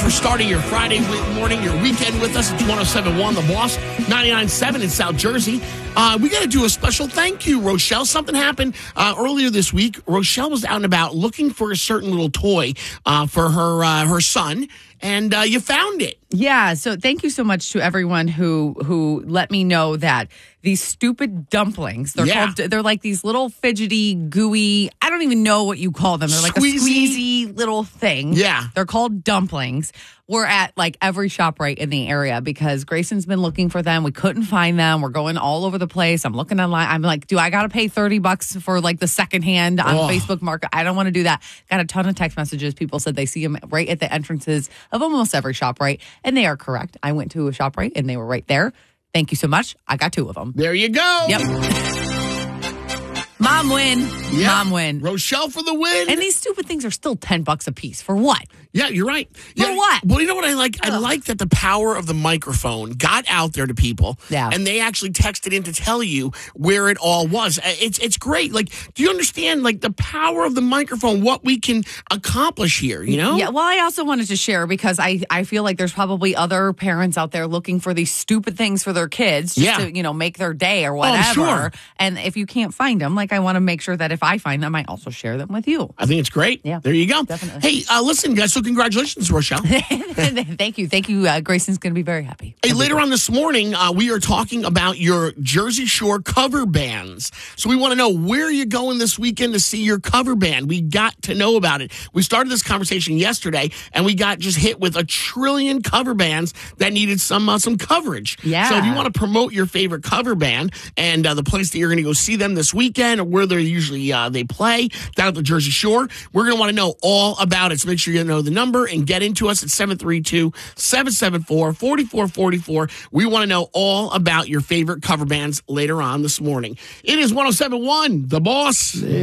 for starting your Friday morning, your weekend with us. It's 107.1 The Boss, 99.7 in South Jersey. We got to do a special thank you, Rochelle. Something happened earlier this week. Rochelle was out and about looking for a certain little toy for her son, and you found it. Yeah, so thank you so much to everyone who let me know that these stupid dumplings, they're like these little fidgety, gooey, I don't even know what you call them. They're like a squeezy little thing. Yeah. They're called dumplings. We're at like every ShopRite in the area because Grayson's been looking for them. We couldn't find them. We're going all over the place. I'm looking online. I'm like, do I got to pay $30 for like the secondhand on Facebook Market? I don't want to do that. Got a ton of text messages. People said they see them right at the entrances of almost every ShopRite. And they are correct. I went to a ShopRite and they were right there. Thank you so much. I got 2 of them. There you go. Yep. Mom win. Yep. Mom win. Rochelle for the win. And these stupid things are still $10 a piece. For what? Yeah, you're right. For what? Well, you know what I like? I like that the power of the microphone got out there to people. Yeah. And they actually texted in to tell you where it all was. It's great. Like, do you understand, like, the power of the microphone, what we can accomplish here, you know? Yeah, well, I also wanted to share because I feel like there's probably other parents out there looking for these stupid things for their kids just to, make their day or whatever. Oh, sure. And if you can't find them, like, I want to make sure that if I find them, I also share them with you. I think it's great. Yeah. There you go. Definitely. Hey, listen, guys, so congratulations, Rochelle. Thank you. Grayson's going to be very happy. Hey, later on this morning, we are talking about your Jersey Shore cover bands. So we want to know where you're going this weekend to see your cover band. We got to know about it. We started this conversation yesterday, and we got just hit with 1 trillion cover bands that needed some coverage. Yeah. So if you want to promote your favorite cover band and the place that you're going to go see them this weekend or where they're usually they play down at the Jersey Shore, we're going to want to know all about it. So make sure you know the number and get into us at 732-774-4444. We want to know all about your favorite cover bands later on this morning. It is 107.1 The Boss.